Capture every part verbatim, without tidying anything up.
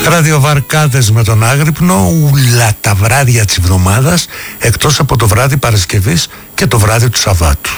Ραδιοβαρκάδες με τον Άγρυπνο ούλα τα βράδια της εβδομάδας, εκτός από το βράδυ Παρασκευής και το βράδυ του Σαββάτου.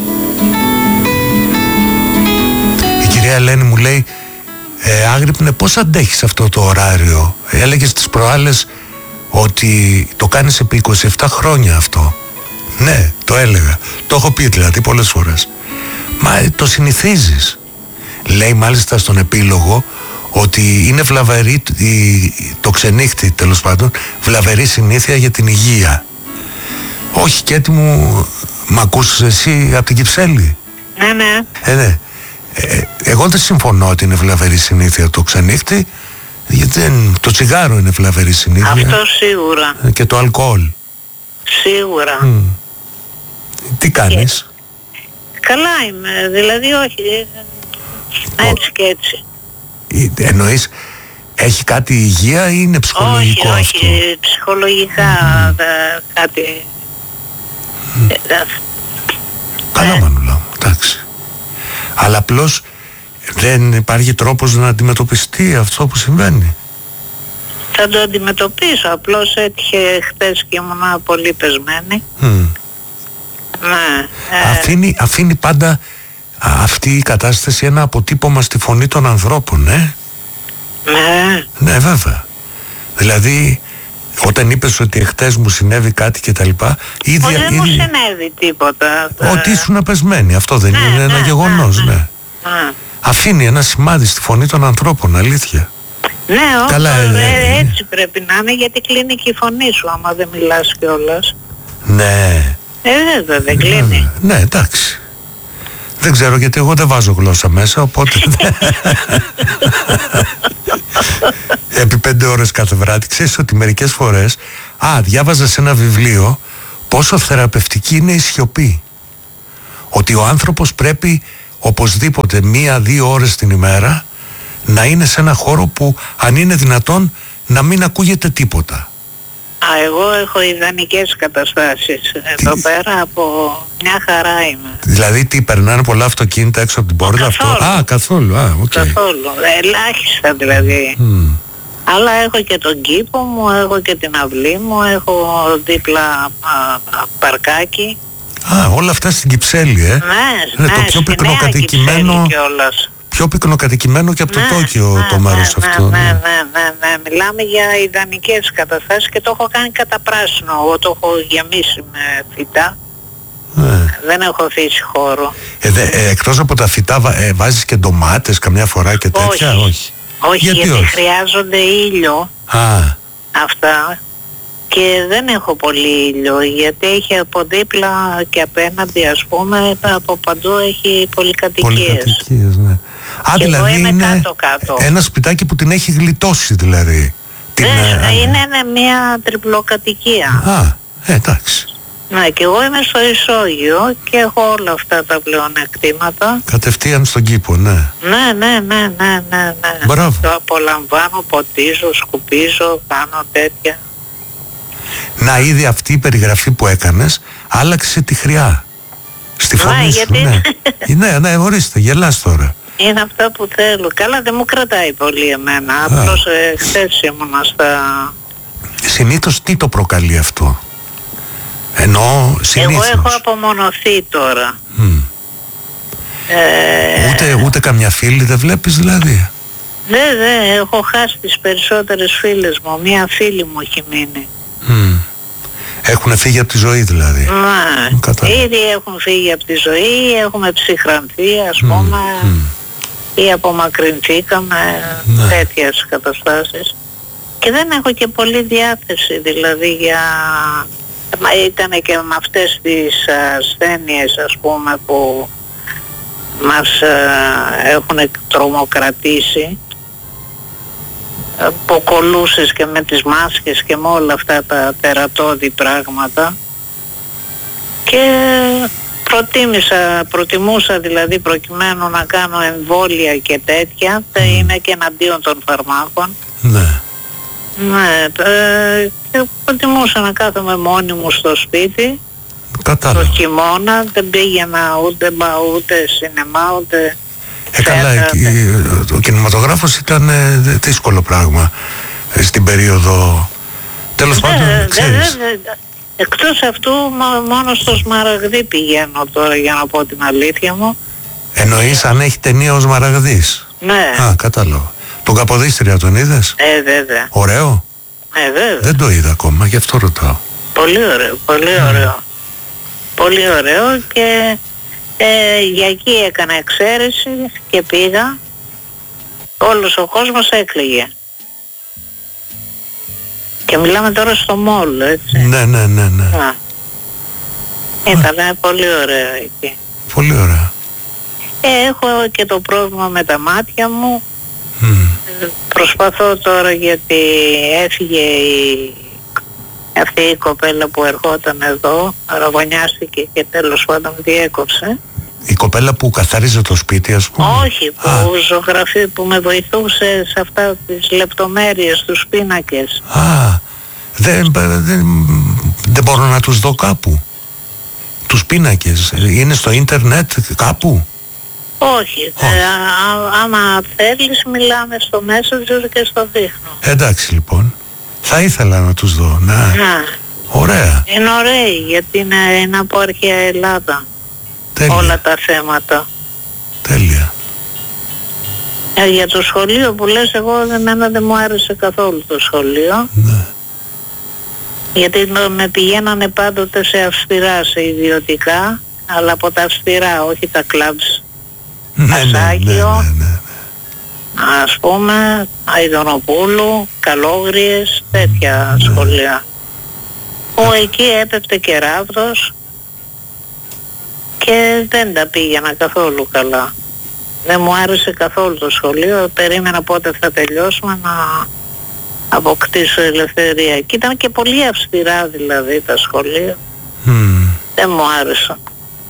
Η κυρία Ελένη μου λέει, ε, Άγρυπνε, πώς αντέχεις αυτό το ωράριο? Έλεγες τις προάλλες ότι το κάνεις επί είκοσι επτά χρόνια αυτό. Ναι, το έλεγα, το έχω πει δηλαδή πολλές φορές. Μα το συνηθίζεις. Λέει μάλιστα στον επίλογο ότι είναι βλαβερή το ξενύχτη, τέλος πάντων, βλαβερή συνήθεια για την υγεία. Όχι, Κέτη μου, μ' ακούς εσύ από την Κυψέλη? Ναι, ναι. Ε, ναι. Ε, εγώ δεν συμφωνώ ότι είναι βλαβερή συνήθεια το ξενύχτη, γιατί δεν, το τσιγάρο είναι βλαβερή συνήθεια. Αυτό σίγουρα. Και το αλκοόλ. Σίγουρα. Mm. Τι κάνεις? Και... Καλά είμαι, δηλαδή όχι, έτσι και έτσι. Εννοείς, έχει κάτι υγεία ή είναι ψυχολογικό? Όχι, αυτό? όχι, ψυχολογικά mm. δε, κάτι... Mm. Ε, Καλά ε. Μανουλά μου, εντάξει. Αλλά απλώς δεν υπάρχει τρόπος να αντιμετωπιστεί αυτό που συμβαίνει? Θα το αντιμετωπίσω, απλώς έτυχε χτες και ήμουν πολύ πεσμένη. Mm. Ναι, ε. αφήνει, αφήνει πάντα αυτή η κατάσταση ένα αποτύπωμα στη φωνή των ανθρώπων, ε? Ναι. Ναι, βέβαια. Δηλαδή, όταν είπες ότι εχθές μου συνέβη κάτι και τα λοιπά, ήδη... Όχι, δεν ήδη... μου συνέβη τίποτα. Ότι ήσουν πεσμένη, αυτό δεν ναι, είναι ναι, ένα ναι, γεγονός, ναι. ναι. ναι. Αφήνει ένα σημάδι στη φωνή των ανθρώπων, αλήθεια. Ναι, όχι, Καλά, ε, ε, έτσι πρέπει να είναι, γιατί κλείνει και η φωνή σου άμα δεν μιλάς κιόλας. Ναι. Ε, βέβαια, δεν κλείνει. Ναι, ναι, εντάξει. Δεν ξέρω, γιατί εγώ δεν βάζω γλώσσα μέσα, οπότε... Επί πέντε ώρες κάθε βράδυ. Ξέρεις ότι μερικές φορές... Α, διάβαζα σε ένα βιβλίο πόσο θεραπευτική είναι η σιωπή. Ότι ο άνθρωπος πρέπει οπωσδήποτε μία-δύο ώρες την ημέρα να είναι σε ένα χώρο που, αν είναι δυνατόν, να μην ακούγεται τίποτα. Α, εγώ έχω ιδανικές καταστάσεις. Εδώ τι... πέρα από μια χαρά είμαι. Δηλαδή τι, περνάνε πολλά αυτοκίνητα έξω από την πόρτα? Καθόλου. Αυτό? Α, καθόλου. Α, okay. Καθόλου. Ελάχιστα δηλαδή. Mm. Αλλά έχω και τον κήπο μου, έχω και την αυλή μου, έχω δίπλα α, α, παρκάκι. Α, όλα αυτά στην Κυψέλη, ε? Ναι, είναι ναι, το πιο πυκνοκατοικημένο, πιο πυκνοκατοικημένο και από το ναι, Τόκιο ναι, το μέρος ναι, αυτό. Ναι, ναι, ναι, ναι, ναι. Μιλάμε για ιδανικές καταστάσεις και το έχω κάνει κατά πράσινο. Εγώ το έχω γεμίσει με φυτά. Ναι. Δεν έχω αφήσει χώρο. Ε, δε, ε, εκτός από τα φυτά ε, βάζεις και ντομάτες καμιά φορά και τέτοια? Όχι. Όχι. Όχι, γιατί, γιατί όχι? χρειάζονται ήλιο. Α. Αυτά. Και δεν έχω πολύ ήλιο, γιατί έχει από δίπλα και απέναντι, ας πούμε, από παντού έχει πολυκατοικίες. Πολυκατοικίες, ναι. Α, και δηλαδή εγώ είμαι είναι κάτω-κάτω. ένα σπιτάκι που την έχει γλιτώσει δηλαδή. Ναι, την, είναι, είναι μια τριπλοκατοικία. Α, ε, εντάξει. Ναι, και εγώ είμαι στο ισόγειο και έχω όλα αυτά τα πλεονεκτήματα. Κατευθείαν στον κήπο, ναι. Ναι, ναι, ναι, ναι, ναι, ναι. Μπράβο. Το απολαμβάνω, ποτίζω, σκουπίζω, κάνω τέτοια. Να, ήδη αυτή η περιγραφή που έκανες άλλαξε τη χρειά στη φωνή ναι, σου. Γιατί... Ναι, ναι, ναι, ορίστε, γελάς τώρα. Είναι αυτά που θέλω. Καλά, δεν μου κρατάει πολύ εμένα. Απλώς ε, χθες ήμουνα στα... Συνήθως τι το προκαλεί αυτό? Ενώ συνήθως. Εγώ έχω απομονωθεί τώρα. Mm. Ε... Ούτε, ούτε καμιά φίλη δεν βλέπεις δηλαδή? Δεν, δεν, έχω χάσει τις περισσότερες φίλες μου. Μία φίλη μου έχει μείνει. Mm. Έχουν φύγει από τη ζωή δηλαδή? Ναι, ήδη έχουν φύγει από τη ζωή, έχουμε ψυχρανθεί, ας mm. πούμε, mm. ή απομακρυνθήκαμε, ναι. τέτοιες καταστάσεις. Και δεν έχω και πολύ διάθεση δηλαδή για... Μα ήταν και με αυτές τις ασθένειες, ας πούμε, που μας ε, έχουν τρομοκρατήσει, που κολούσες και με τις μάσκες και με όλα αυτά τα τερατώδη πράγματα, και προτίμησα, προτιμούσα δηλαδή, προκειμένου να κάνω εμβόλια και τέτοια, θα είναι και εναντίον των φαρμάκων. Ναι. Ναι, ε, και προτιμούσα να κάθομαι μόνη μου στο σπίτι. Κατάλαβα. Το χειμώνα δεν πήγαινα ούτε μπα, ούτε σινεμά, ούτε... Ε, καλά, ο κινηματογράφος ήταν ε, δύσκολο πράγμα ε, στην περίοδο. Τέλος πάντων, ξέρεις. Εκτός αυτού, μόνο στο Σμαραγδί πηγαίνω τώρα, για να πω την αλήθεια μου. Εννοείς αν έχει ταινία ο Σμαραγδής? Ναι. Α, κατάλαβα. Τον Καποδίστρια τον είδες? Ε, βέβαια. Ωραίο? Ε, βέβαια. Δεν το είδα ακόμα, γι' αυτό ρωτάω. Πολύ ωραίο, πολύ ωραίο. Mm. Πολύ ωραίο και ε, για εκεί έκανα εξαίρεση και πήγα. Όλος ο κόσμος έκλαιγε. Και μιλάμε τώρα στο μόλ, έτσι. Ναι, ναι, ναι, ναι. Να. Ήταν πολύ ωραίο εκεί. Πολύ ωραία. Ε, έχω και το πρόβλημα με τα μάτια μου. Mm. Προσπαθώ τώρα, γιατί έφυγε η, αυτή η κοπέλα που ερχόταν εδώ, αραγωνιάστηκε και τέλος πάντων διέκοψε. Η κοπέλα που καθάριζε το σπίτι, ας πούμε? Όχι, που ζωγραφεί, που με βοηθούσε σε αυτά τις λεπτομέρειες, τους πίνακες. Α, δεν, δεν, δεν μπορώ να τους δω κάπου. Τους πίνακες, είναι στο ίντερνετ κάπου? Όχι, Όχι. Ε, α, άμα θέλεις μιλάμε στο Messenger και στο δείχνω. Εντάξει λοιπόν, θα ήθελα να τους δω. Να. Να. Ωραία. Είναι ωραίοι, γιατί είναι, είναι από αρχαία Ελλάδα. Τέλεια. Όλα τα θέματα. Τέλεια. Ε, για το σχολείο που λες, εγώ εμένα δεν μου άρεσε καθόλου το σχολείο. Ναι. Γιατί με πηγαίνανε πάντοτε σε αυστηρά, σε ιδιωτικά, αλλά από τα αυστηρά, όχι τα κλαμπς. Ναι, Ασάγιο, ναι, ναι, ναι. ας πούμε, Αηδονοπούλου, Καλόγριες, τέτοια ναι. σχολεία. Που εκεί έπεπτε και ράβδος και δεν τα πήγαινα καθόλου καλά. Δεν μου άρεσε καθόλου το σχολείο, περίμενα πότε θα τελειώσουμε να αποκτήσω ελευθερία. Και ήταν και πολύ αυστηρά δηλαδή τα σχολεία. Mm. Δεν μου άρεσαν.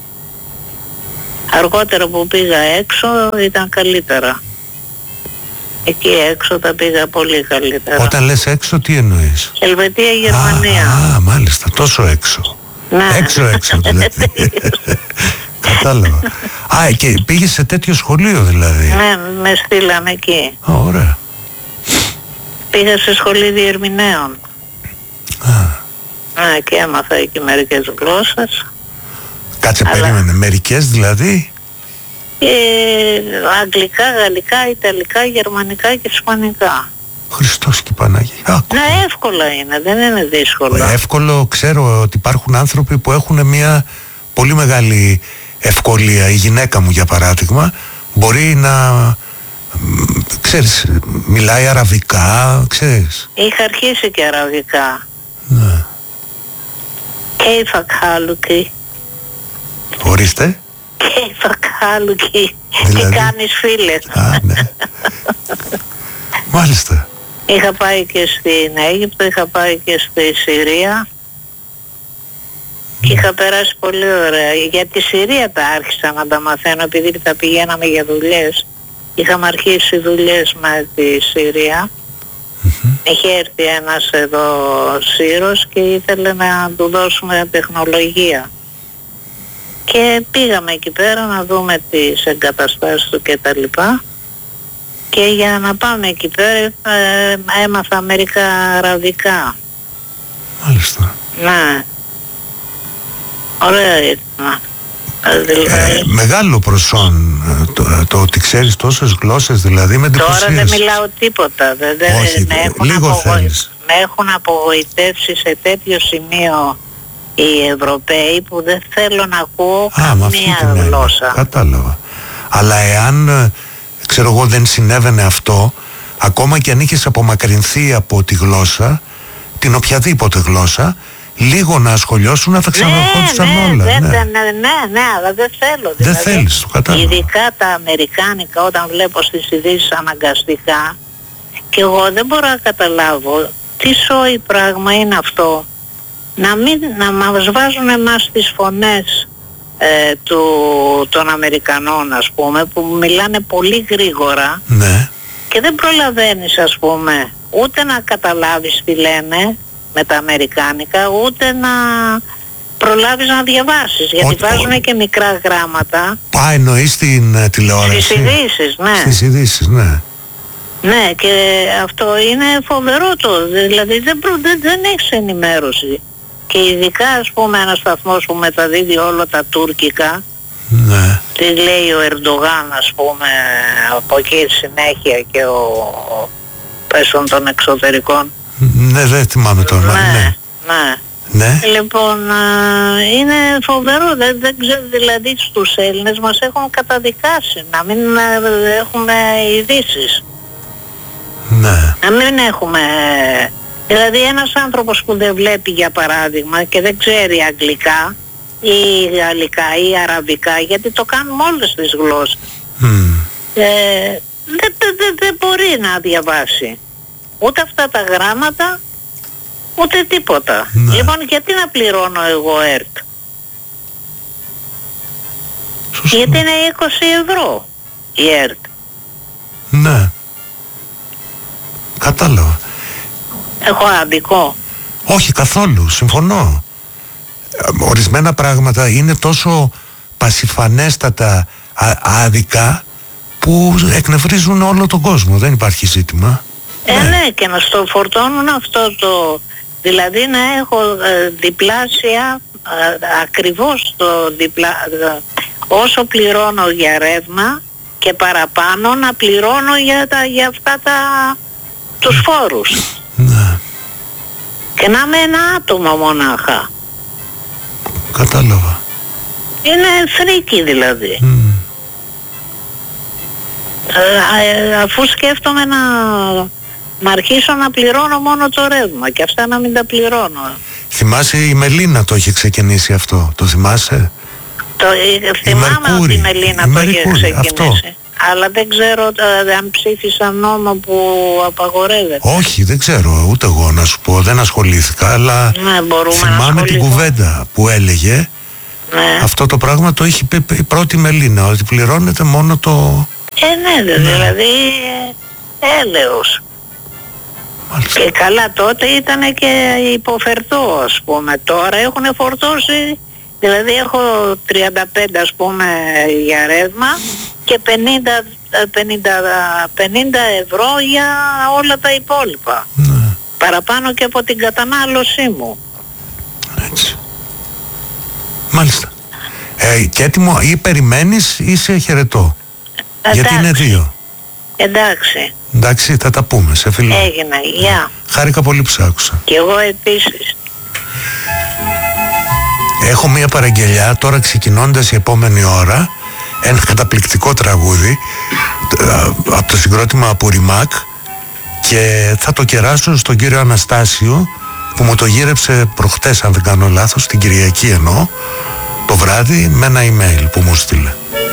Αργότερα που πήγα έξω ήταν καλύτερα. Εκεί έξω τα πήγα πολύ καλύτερα. Όταν λες έξω, τι εννοείς? Ελβετία, Γερμανία. Α, α, μάλιστα, τόσο έξω. Ναι. Έξω έξω δηλαδή. Κατάλαβα. Α, και πήγες σε τέτοιο σχολείο δηλαδή? Ναι, με στείλανε εκεί. Α, ωραία. Πήγα σε σχολή διερμηνέων. Α. Ναι, και έμαθα εκεί μερικές γλώσσες. Κάτσε, Αλλά... περίμενε, μερικές δηλαδή? Ε, αγγλικά, γαλλικά, ιταλικά, γερμανικά και ισπανικά. Χριστός και Παναγία. Ναι, εύκολα είναι, δεν είναι δύσκολο. Εύκολο, ξέρω ότι υπάρχουν άνθρωποι που έχουν μια πολύ μεγάλη ευκολία. Η γυναίκα μου, για παράδειγμα, μπορεί να, ξέρεις, μιλάει αραβικά, ξέρεις. Είχα αρχίσει και αραβικά. Ναι. Κέιφα χάλουκι. Ορίστε. Κέιφα χάλουκι. Δηλαδή? Τι κάνεις, φίλε? Α, ναι. Μάλιστα. Είχα πάει και στην Αίγυπτο, είχα πάει και στη Συρία και είχα περάσει πολύ ωραία. Για τη Συρία τα άρχισα να τα μαθαίνω, επειδή τα πηγαίναμε για δουλειές. Είχαμε αρχίσει δουλειές με τη Συρία. Mm-hmm. Είχε έρθει ένας εδώ Σύρος και ήθελε να του δώσουμε τεχνολογία. Και πήγαμε εκεί πέρα να δούμε τις εγκαταστάσεις του και τα λοιπά. Και για να πάμε εκεί πέρα ε, έμαθα μερικά αραβικά. Μάλιστα. Ναι. Ωραία ήταν. Ε, μεγάλο προσόν το, το ότι ξέρεις τόσες γλώσσες, δηλαδή, με εντυπωσίασε. Τώρα δεν μιλάω τίποτα. Δεν, δεν, Όχι, με, έχουν λίγο απογοι... θέλεις. με έχουν απογοητεύσει σε τέτοιο σημείο οι Ευρωπαίοι που δεν θέλω να ακούω Α, καμία γλώσσα. Κατάλαβα. Αλλά εάν, ξέρω εγώ, δεν συνέβαινε αυτό, ακόμα και αν είχες απομακρυνθεί από τη γλώσσα, την οποιαδήποτε γλώσσα, λίγο να ασχολιώσουν να θα ξαναρχόντουσαν ναι, όλα. Ναι, ναι. ναι, ναι, ναι, αλλά δεν θέλω. Δεν δηλαδή, θέλεις, το κατάλαβα. Ειδικά τα αμερικάνικα, όταν βλέπω στις ειδήσεις αναγκαστικά, και εγώ δεν μπορώ να καταλάβω τι σόι πράγμα είναι αυτό. Να, μην, να μας βάζουν εμάς τις φωνές ε, του, των Αμερικανών, ας πούμε, που μιλάνε πολύ γρήγορα, Ναι. και δεν προλαβαίνεις, ας πούμε, ούτε να καταλάβεις τι λένε με τα αμερικάνικα, ούτε να προλάβεις να διαβάσεις, γιατί Ό, βάζουν και μικρά γράμματα. Α, εννοείς στην uh, τηλεόραση. Στις ειδήσεις, ναι. Στις ειδήσεις, ναι. Ναι, και αυτό είναι φοβερό το, δηλαδή δεν, προ, δεν, δεν έχεις ενημέρωση. Και ειδικά ας πούμε ένας σταθμός που μεταδίδει όλα τα τουρκικά, ναι. τι λέει ο Ερντογάν ας πούμε από εκεί συνέχεια και ο, ο πέσον των εξωτερικών. Ναι, δεν θυμάμαι το όνομα. Ναι, ναι. ναι. Ναι. Λοιπόν, α, είναι φοβερό, δεν, δεν ξέρω, δηλαδή στους Έλληνες μας έχουν καταδικάσει να μην α, έχουμε ειδήσεις. Ναι. Να μην έχουμε, δηλαδή ένας άνθρωπος που δεν βλέπει για παράδειγμα και δεν ξέρει αγγλικά ή γαλλικά ή αραβικά, γιατί το κάνουμε όλες τις γλώσσες, mm. ε, δεν δε, δε, δε μπορεί να διαβάσει ούτε αυτά τα γράμματα ούτε τίποτα. Ναι. Λοιπόν, γιατί να πληρώνω εγώ ΕΡΤ? Σωστό. Γιατί είναι είκοσι ευρώ η ΕΡΤ. Ναι. Κατάλαβα. Έχω άδικο? Όχι καθόλου, συμφωνώ. Ορισμένα πράγματα είναι τόσο πασιφανέστατα άδικα που εκνευρίζουν όλο τον κόσμο. Δεν υπάρχει ζήτημα. Ε, ναι, ναι, και να στο φορτώνουν αυτό το... Δηλαδή να έχω ε, διπλάσια, ε, ακριβώς το διπλά... Ε, όσο πληρώνω για ρεύμα και παραπάνω να πληρώνω για, τα, για αυτά τα... τους φόρους. Ναι. Και να είμαι ένα άτομο μονάχα. Κατάλαβα. Είναι φρίκι δηλαδή. Mm. Ε, ε, αφού σκέφτομαι να, να αρχίσω να πληρώνω μόνο το ρεύμα και αυτά να μην τα πληρώνω. Θυμάσαι η Μελίνα το είχε ξεκινήσει αυτό, το θυμάσαι? Το, ε, θυμάμαι ότι η Μελίνα η το είχε ξεκινήσει. Αυτό. Αλλά δεν ξέρω ε, αν ψήφισαν νόμο που απαγορεύεται. Όχι, δεν ξέρω, ούτε εγώ να σου πω, δεν ασχολήθηκα, αλλά ναι, θυμάμαι την κουβέντα που έλεγε. Ναι. Αυτό το πράγμα το είχε πει η πρώτη Μελίνα, ότι πληρώνεται μόνο το... Ε, ναι, ναι. Δηλαδή έλεος. Μάλιστα. Και καλά τότε ήταν και υποφερτό ας πούμε. Τώρα έχουν φορτώσει, δηλαδή έχω τριάντα πέντε ας πούμε για ρεύμα και πενήντα, πενήντα, πενήντα ευρώ για όλα τα υπόλοιπα. Ναι. Παραπάνω και από την κατανάλωσή μου. Έτσι. Μάλιστα. Ε, και έτοιμο ή περιμένεις ή σε χαιρετώ? Εντάξει. Γιατί είναι δύο. Εντάξει. Εντάξει, θα τα πούμε, σε φιλό. Έγινε, γεια. Χάρηκα πολύ που σ' άκουσα. Και εγώ επίσης. Έχω μία παραγγελιά τώρα ξεκινώντας η επόμενη ώρα. Ένα καταπληκτικό τραγούδι από το συγκρότημα Απουριμάκ και θα το κεράσω στον κύριο Αναστάσιο που μου το γύρεψε προχτές, αν δεν κάνω λάθος, την Κυριακή εννοώ, το βράδυ με ένα email που μου στείλε.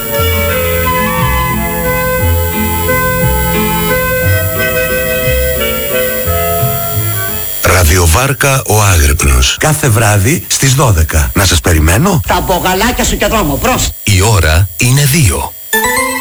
Ραδιοβάρκα ο Άγρυπνος. Κάθε βράδυ στις δώδεκα. Να σας περιμένω. Τα μπογαλάκια σου και δρόμο, προς. Η ώρα είναι δύο.